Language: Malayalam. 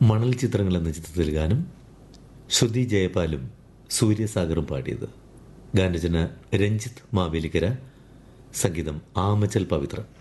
മണൽ ചിത്രങ്ങൾ എന്ന ചിത്രത്തിൽ ഗാനം ശ്രുതി ജയപാലും സൂര്യസാഗറും പാടിയത്. ഗാനരചന രഞ്ജിത്ത് മാവേലിക്കര, സംഗീതം ആമച്ചൽ പവിത്ര.